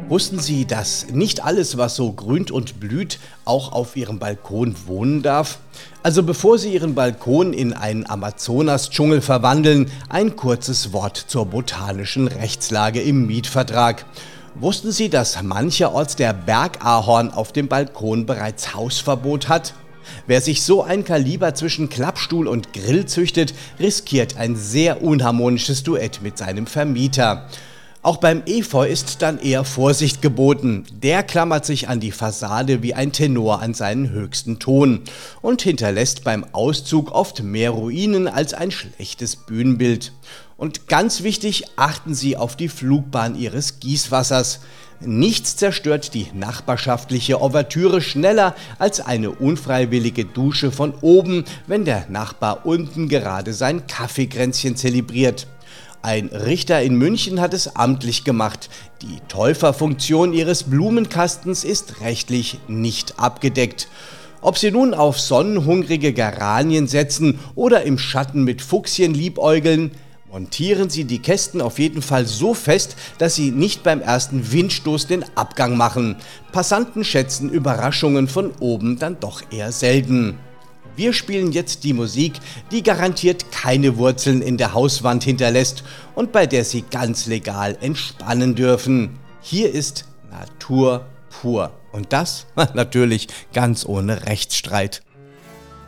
Wussten Sie, dass nicht alles, was so grünt und blüht, auch auf Ihrem Balkon wohnen darf? Also bevor Sie Ihren Balkon in einen Amazonas-Dschungel verwandeln, ein kurzes Wort zur botanischen Rechtslage im Mietvertrag. Wussten Sie, dass mancherorts der Bergahorn auf dem Balkon bereits Hausverbot hat? Wer sich so ein Kaliber zwischen Klappstuhl und Grill züchtet, riskiert ein sehr unharmonisches Duett mit seinem Vermieter. Auch beim Efeu ist dann eher Vorsicht geboten. Der klammert sich an die Fassade wie ein Tenor an seinen höchsten Ton und hinterlässt beim Auszug oft mehr Ruinen als ein schlechtes Bühnenbild. Und ganz wichtig, achten Sie auf die Flugbahn Ihres Gießwassers. Nichts zerstört die nachbarschaftliche Ouvertüre schneller als eine unfreiwillige Dusche von oben, wenn der Nachbar unten gerade sein Kaffeekränzchen zelebriert. Ein Richter in München hat es amtlich gemacht. Die Täuferfunktion Ihres Blumenkastens ist rechtlich nicht abgedeckt. Ob Sie nun auf sonnenhungrige Geranien setzen oder im Schatten mit Fuchsien liebäugeln, montieren Sie die Kästen auf jeden Fall so fest, dass sie nicht beim ersten Windstoß den Abgang machen. Passanten schätzen Überraschungen von oben dann doch eher selten. Wir spielen jetzt die Musik, die garantiert keine Wurzeln in der Hauswand hinterlässt und bei der Sie ganz legal entspannen dürfen. Hier ist Natur pur. Und das natürlich ganz ohne Rechtsstreit.